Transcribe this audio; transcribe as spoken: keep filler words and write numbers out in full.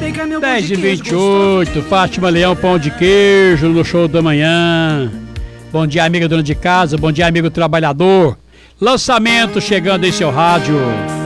dez e vinte e oito, Fátima Leão, pão de queijo no show da manhã. Bom dia, amiga dona de casa, bom dia, amigo trabalhador. Lançamento chegando em seu rádio.